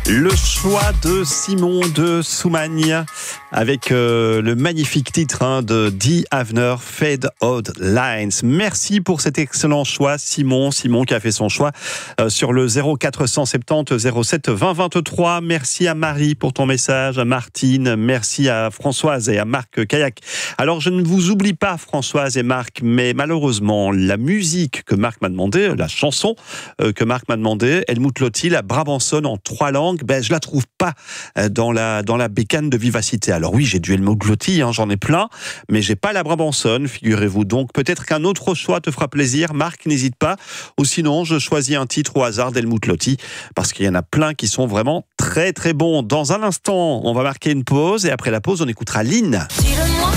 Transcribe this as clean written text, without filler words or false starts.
Le choix de Simon de Soumagne avec le magnifique titre de Die Havner, Fade Out Lines. Merci pour cet excellent choix, Simon. Simon qui a fait son choix sur le 0470 07 20 23. Merci à Marie pour ton message, à Martine, merci à Françoise et à Marc Kayak. Alors je ne vous oublie pas Françoise et Marc, mais malheureusement la musique que Marc m'a demandé, la chanson que Marc m'a demandé, Helmut Lotti, la Brabançonne en 3 langues, je la trouve pas dans la bécane de Vivacité. Alors oui, j'ai du Helmut Lotti, j'en ai plein, mais j'ai pas la Brabançonne, figurez-vous. Donc peut-être qu'un autre choix te fera plaisir, Marc, n'hésite pas. Ou sinon, je choisis un titre au hasard d'Helmut Lotti, parce qu'il y en a plein qui sont vraiment très très bons. Dans un instant, on va marquer une pause, et après la pause, on écoutera Lynn.